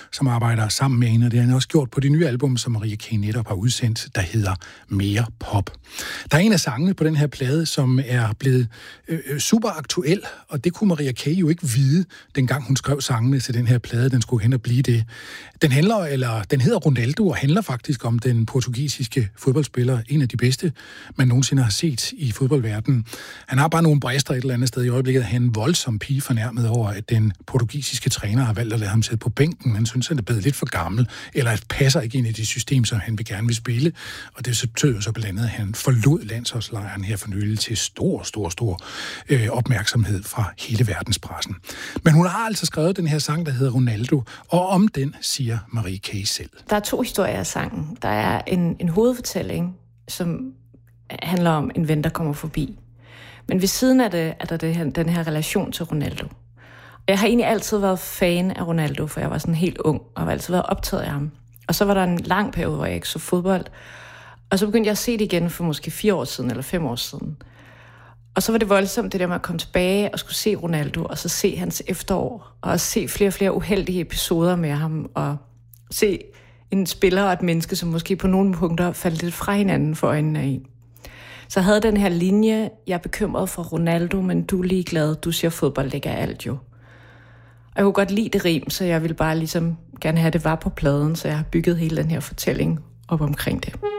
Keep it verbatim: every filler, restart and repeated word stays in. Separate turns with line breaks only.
som arbejder sammen med hende, og det har han også gjort på det nye album, som Maria K. netop har udsendt, der hedder Mere Pop. Der er en af sangene på den her plade, som er blevet øh, super aktuel, og det kunne Maria K. jo ikke vide, dengang hun skrev sangene til den her plade, den skulle hen og blive det. Den handler, eller den hedder Ronaldo, og handler faktisk om den portugisiske fodboldspiller, en af de bedste, man nogensinde har set i fodboldverdenen. Han har bare nogle brister et eller andet sted i øjeblikket. Han er en voldsom pige fornærmet over, at den portugisiske træner har valgt at lade ham sidde på bænken. Han synes, han er blevet lidt for gammel, eller at passer ikke ind i det system, som han vil gerne vil spille. Og det betød jo så blandt andet, at han forlod landsholdslejren her for nylig til stor, stor, stor øh, opmærksomhed fra hele verdenspressen. Men hun har altså skrevet den her sang, der hedder Ronaldo, og om den siger Marie K. selv.
Der er to historier af sangen. Der er en, en hovedfortælling, som handler om en ven, der kommer forbi. Men ved siden af det er der det her, den her relation til Ronaldo. Jeg har egentlig altid været fan af Ronaldo, for jeg var sådan helt ung, og har altid været optaget af ham. Og så var der en lang periode, hvor jeg ikke så fodbold. Og så begyndte jeg at se det igen for måske fire år siden, eller fem år siden. Og så var det voldsomt, det der med at komme tilbage og skulle se Ronaldo, og så se hans efterår, og også se flere og flere uheldige episoder med ham, og se en spiller og et menneske, som måske på nogle punkter faldt lidt fra hinanden for øjnene af. Så havde den her linje, jeg er bekymret for Ronaldo, men du er ligeglad, du siger fodbold, det er alt jo. Og jeg kunne godt lide det rim, så jeg ville bare ligesom gerne have, det var på pladen, så jeg har bygget hele den her fortælling op omkring det.